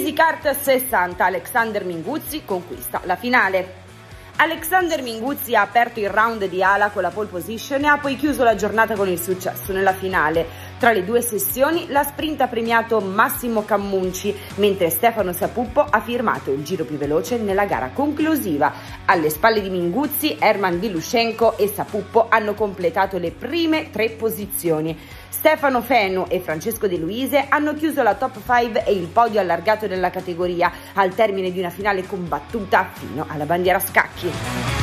IndyCar 60, Alexander Minguzzi conquista la finale. Alexander Minguzzi ha aperto il round di ala con la pole position e ha poi chiuso la giornata con il successo nella finale. Tra le due sessioni la sprint ha premiato Massimo Cammunci, mentre Stefano Sapuppo ha firmato il giro più veloce nella gara conclusiva. Alle spalle di Minguzzi, Herman Vilushenko e Sapuppo hanno completato le prime 3 posizioni. Stefano Fenu e Francesco De Luise hanno chiuso la top 5 e il podio allargato della categoria al termine di una finale combattuta fino alla bandiera a scacchi.